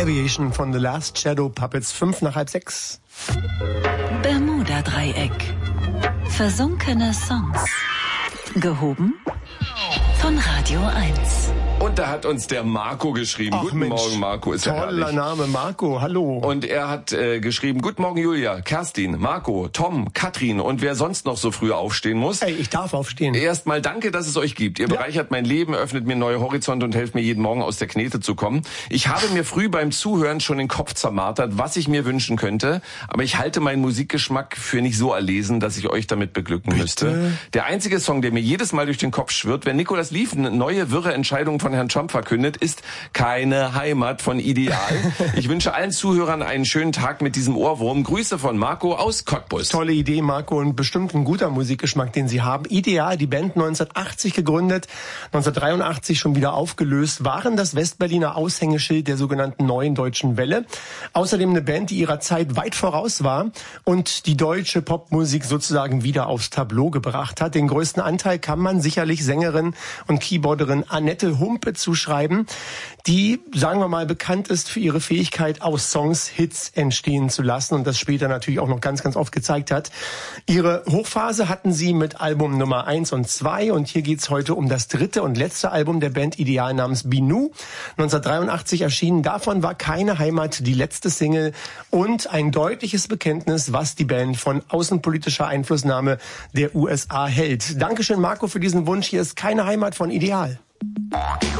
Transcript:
Aviation von The Last Shadow Puppets, 5:05. Bermuda-Dreieck. Versunkene Songs. Gehoben von Radio 1. Und da hat uns der Marco geschrieben. Ach, Guten Mensch, Morgen, Marco. Ist ja toller herrlich. Name, Marco. Hallo. Und er hat geschrieben, Guten Morgen, Julia, Kerstin, Marco, Tom, Katrin und wer sonst noch so früh aufstehen muss. Hey, ich darf aufstehen. Erstmal danke, dass es euch gibt. Ihr bereichert mein Leben, öffnet mir neue Horizonte und helft mir jeden Morgen aus der Knete zu kommen. Ich habe mir früh beim Zuhören schon den Kopf zermartert, was ich mir wünschen könnte. Aber ich halte meinen Musikgeschmack für nicht so erlesen, dass ich euch damit beglücken müsste. Der einzige Song, der mir jedes Mal durch den Kopf schwirrt, wenn Nicolas Lief eine neue wirre Entscheidung von Herrn Trump verkündet, ist Keine Heimat von Ideal. Ich wünsche allen Zuhörern einen schönen Tag mit diesem Ohrwurm. Grüße von Marco aus Cottbus. Tolle Idee, Marco, und bestimmt ein guter Musikgeschmack, den Sie haben. Ideal, die Band 1980 gegründet, 1983 schon wieder aufgelöst, waren das Westberliner Aushängeschild der sogenannten Neuen Deutschen Welle. Außerdem eine Band, die ihrer Zeit weit voraus war und die deutsche Popmusik sozusagen wieder aufs Tableau gebracht hat. Den größten Anteil kann man sicherlich Sängerin und Keyboarderin Annette Humpe zuschreiben, die, sagen wir mal, bekannt ist für ihre Fähigkeit, aus Songs Hits entstehen zu lassen und das später natürlich auch noch ganz, ganz oft gezeigt hat. Ihre Hochphase hatten sie mit Album Nummer 1 und 2 und hier geht's heute um das dritte und letzte Album der Band Ideal namens Binu. 1983 erschienen. Davon war Keine Heimat die letzte Single und ein deutliches Bekenntnis, was die Band von außenpolitischer Einflussnahme der USA hält. Dankeschön, Marco, für diesen Wunsch. Hier ist Keine Heimat von Ideal.